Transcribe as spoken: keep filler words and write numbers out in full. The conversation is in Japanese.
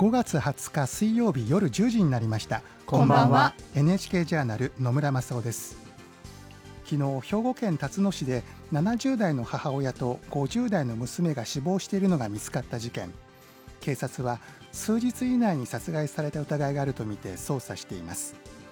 ごがつはつか水曜日夜じゅうじになりました。 こんばんは。 エヌエイチケー ジャーナル野村正夫です。昨日、兵庫県辰野市でななじゅうだいの母親とごじゅうだいの娘が死亡しているのが見つかった事件。警察は数日以内に殺害された疑いがあるとみて捜査しています。